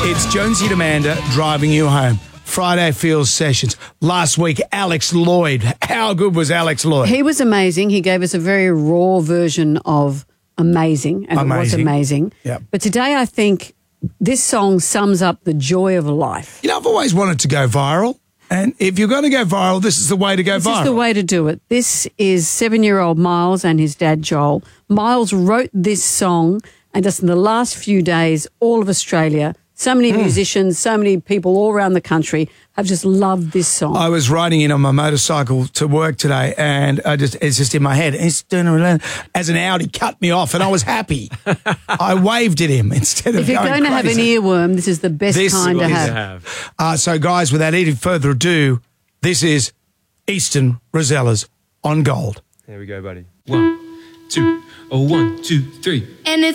It's Jonesy and Amanda driving you home. Friday Fields Sessions. Last week, Alex Lloyd. How good was Alex Lloyd? He was amazing. He gave us a very raw version of Amazing, and it was amazing. Yep. But today I think this song sums up the joy of life. You know, I've always wanted to go viral. And if you're going to go viral, this is the way to go viral. This is the way to do it. This is 7-year-old Miles and his dad, Joel. Miles wrote this song, and just in the last few days, all of Australia, so many musicians, so many people all around the country have just loved this song. I was riding in on my motorcycle to work today, and it's just in my head. As an Audi cut me off, and I was happy. I waved at him instead of If you're going to have an earworm, this is the best kind to have. So, guys, without any further ado, this is Easton Rosellas on Gold. There we go, buddy. 1, 2, 1, 2, 3. And it's